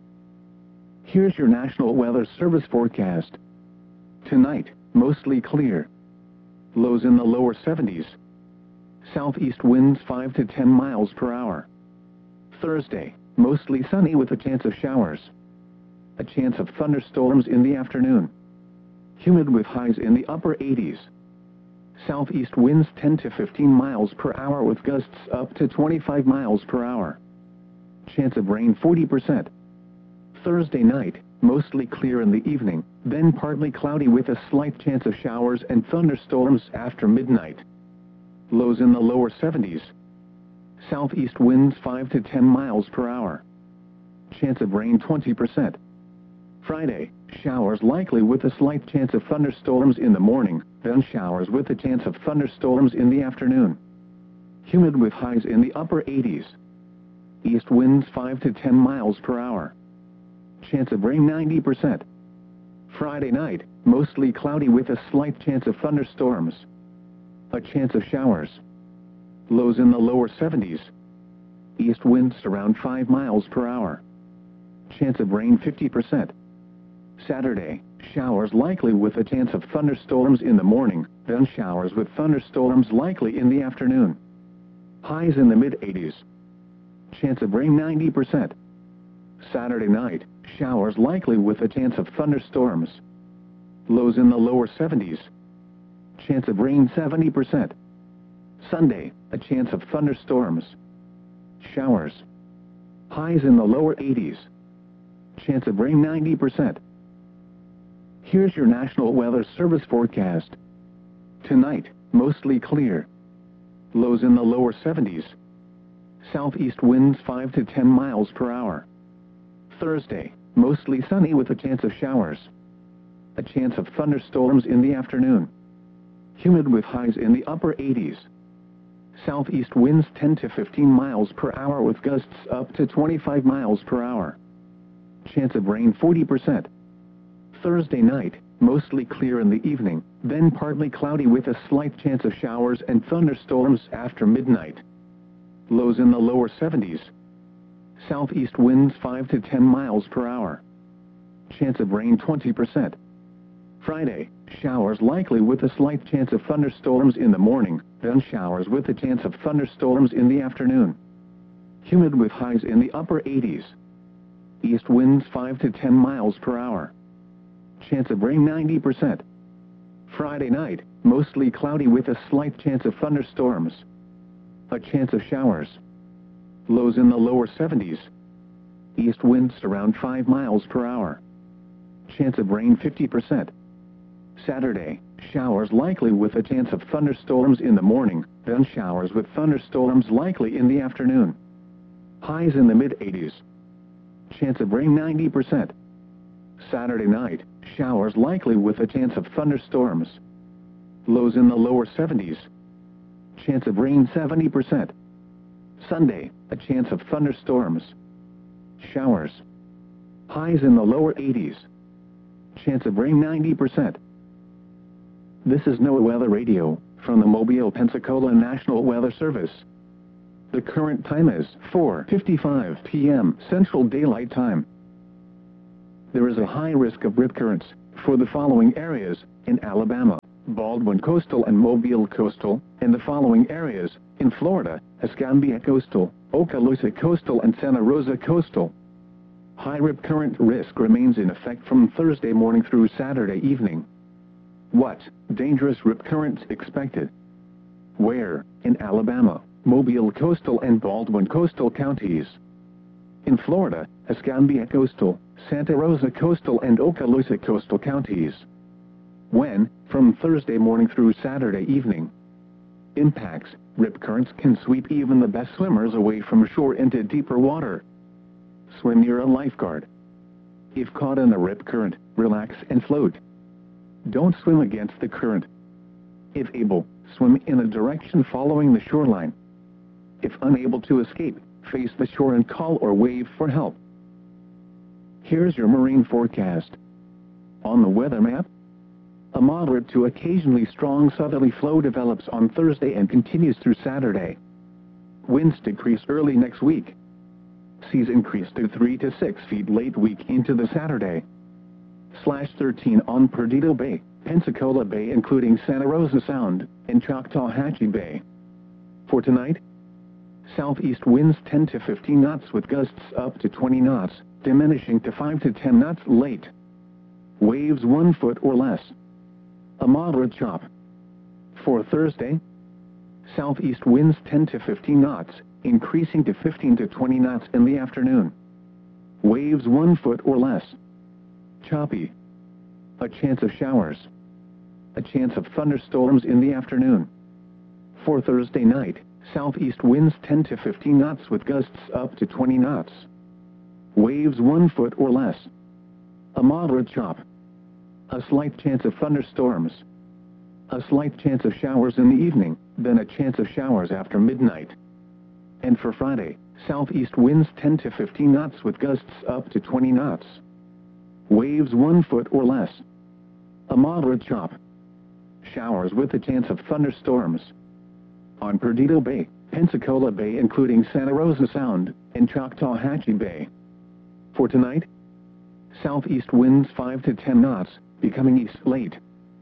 Here's your National Weather Service forecast. Tonight, mostly clear. Lows in the lower 70s. Southeast winds 5 to 10 miles per hour. Thursday, mostly sunny with a chance of showers. A chance of thunderstorms in the afternoon. Humid with highs in the upper 80s. Southeast winds 10 to 15 miles per hour with gusts up to 25 miles per hour. Chance of rain 40%. Thursday night, mostly clear in the evening, then partly cloudy with a slight chance of showers and thunderstorms after midnight. Lows in the lower 70s. Southeast winds 5 to 10 miles per hour. Chance of rain 20%. Friday, showers likely with a slight chance of thunderstorms in the morning, then showers with a chance of thunderstorms in the afternoon. Humid with highs in the upper 80s. East winds 5 to 10 miles per hour. Chance of rain 90%. Friday night, mostly cloudy with a slight chance of thunderstorms. A chance of showers. Lows in the lower 70s. East winds around 5 miles per hour. Chance of rain 50%. Saturday, showers likely with a chance of thunderstorms in the morning, then showers with thunderstorms likely in the afternoon. Highs in the mid-80s. Chance of rain 90%. Saturday night, showers likely with a chance of thunderstorms. Lows in the lower 70s. Chance of rain 70%. Sunday, a chance of thunderstorms. Showers. Highs in the lower 80s. Chance of rain 90%. Here's your National Weather Service forecast. Tonight, mostly clear. Lows in the lower 70s. Southeast winds 5 to 10 miles per hour. Thursday, mostly sunny with a chance of showers. A chance of thunderstorms in the afternoon. Humid with highs in the upper 80s. Southeast winds 10 to 15 miles per hour with gusts up to 25 miles per hour. Chance of rain 40%. Thursday night, mostly clear in the evening, then partly cloudy with a slight chance of showers and thunderstorms after midnight. Lows in the lower 70s. Southeast winds 5 to 10 miles per hour. Chance of rain 20%. Friday, showers likely with a slight chance of thunderstorms in the morning, then showers with a chance of thunderstorms in the afternoon. Humid with highs in the upper 80s. East winds 5 to 10 miles per hour. Chance of rain 90%. Friday night, mostly cloudy with a slight chance of thunderstorms. A chance of showers. Lows in the lower 70s. East winds around 5 miles per hour. Chance of rain 50%. Saturday, showers likely with a chance of thunderstorms in the morning, then showers with thunderstorms likely in the afternoon. Highs in the mid-80s. Chance of rain 90%. Saturday night, showers likely with a chance of thunderstorms. Lows in the lower 70s. Chance of rain 70%. Sunday, a chance of thunderstorms. Showers. Highs in the lower 80s. Chance of rain 90%. This is NOAA Weather Radio from the Mobile, Pensacola National Weather Service. The current time is 4:55 p.m. Central Daylight Time. There is a high risk of rip currents for the following areas in Alabama: Baldwin Coastal and Mobile Coastal, and the following areas in Florida: Escambia Coastal, Okaloosa Coastal and Santa Rosa Coastal. High rip current risk remains in effect from Thursday morning through Saturday evening. What dangerous rip currents expected? Where? In Alabama, Mobile Coastal and Baldwin Coastal counties. In Florida, Escambia Coastal, Santa Rosa Coastal and Okaloosa Coastal counties. When? From Thursday morning through Saturday evening. Impacts: rip currents can sweep even the best swimmers away from shore into deeper water. Swim near a lifeguard. If caught in a rip current, relax and float. Don't swim against the current. If able, swim in a direction following the shoreline. If unable to escape, face the shore and call or wave for help. Here's your marine forecast. On the weather map, a moderate to occasionally strong southerly flow develops on Thursday and continues through Saturday. Winds decrease early next week. Seas increase to 3 to 6 feet late week into the Saturday. /13 on Perdido Bay, Pensacola Bay including Santa Rosa Sound, and Choctawhatchee Bay. For tonight, southeast winds 10 to 15 knots with gusts up to 20 knots, diminishing to 5 to 10 knots late. Waves 1 foot or less. A moderate chop. For Thursday, southeast winds 10 to 15 knots, increasing to 15 to 20 knots in the afternoon. Waves 1 foot or less. Choppy. A chance of showers. A chance of thunderstorms in the afternoon. For Thursday night, southeast winds 10 to 15 knots with gusts up to 20 knots. Waves 1 foot or less. A moderate chop. A slight chance of thunderstorms. A slight chance of showers in the evening, then a chance of showers after midnight. And for Friday, southeast winds 10 to 15 knots with gusts up to 20 knots. Waves 1 foot or less. A moderate chop. Showers with a chance of thunderstorms. On Perdido Bay, Pensacola Bay including Santa Rosa Sound, and Choctawhatchee Bay. For tonight, southeast winds 5 to 10 knots, becoming east late.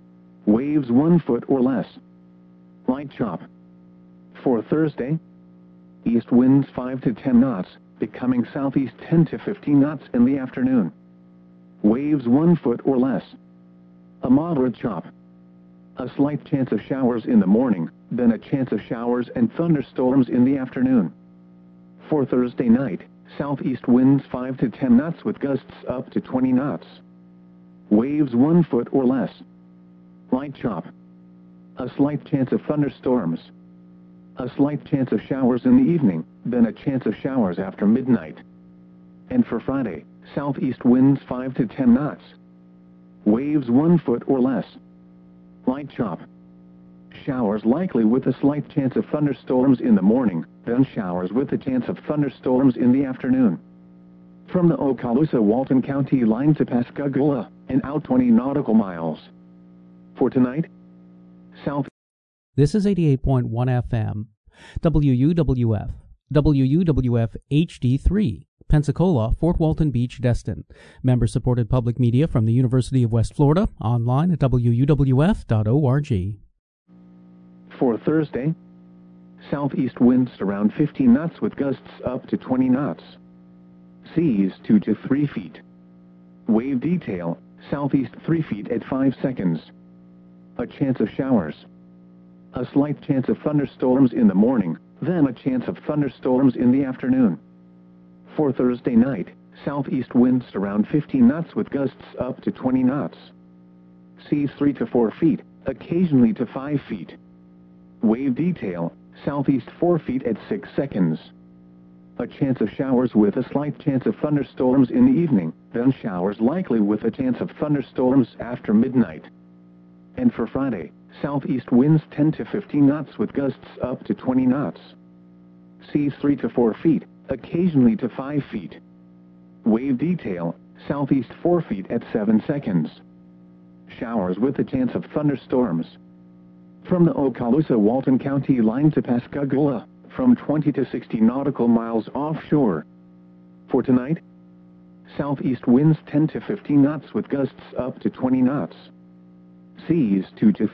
Waves 1 foot or less. Light chop. For Thursday, east winds 5 to 10 knots, becoming southeast 10 to 15 knots in the afternoon. Waves 1 foot or less. A moderate chop. A slight chance of showers in the morning, then a chance of showers and thunderstorms in the afternoon. For Thursday night, southeast winds 5 to 10 knots with gusts up to 20 knots. Waves 1 foot or less. Light chop. A slight chance of thunderstorms. A slight chance of showers in the evening, then a chance of showers after midnight. And for Friday, southeast winds 5 to 10 knots. Waves 1 foot or less. Light chop. Showers likely with a slight chance of thunderstorms in the morning, then showers with a chance of thunderstorms in the afternoon. From the Okaloosa-Walton County line to Pascagoula, and out 20 nautical miles. For tonight, south. This is 88.1 FM, WUWF, WUWF HD3, Pensacola, Fort Walton Beach, Destin. Member-supported public media from the University of West Florida, online at wuwf.org. For Thursday, southeast winds around 15 knots with gusts up to 20 knots. Seas 2 to 3 feet. Wave detail, southeast 3 feet at 5 seconds. A chance of showers. A slight chance of thunderstorms in the morning, then a chance of thunderstorms in the afternoon. For Thursday night, southeast winds around 15 knots with gusts up to 20 knots. Seas 3 to 4 feet, occasionally to 5 feet. Wave detail, southeast 4 feet at 6 seconds. A chance of showers with a slight chance of thunderstorms in the evening, then showers likely with a chance of thunderstorms after midnight. And for Friday, southeast winds 10 to 15 knots with gusts up to 20 knots. Seas 3 to 4 feet, occasionally to 5 feet. Wave detail, southeast 4 feet at 7 seconds. Showers with a chance of thunderstorms. From the Okaloosa-Walton County line to Pascagoula, from 20 to 60 nautical miles offshore. For tonight, southeast winds 10 to 15 knots with gusts up to 20 knots. Seas 2 to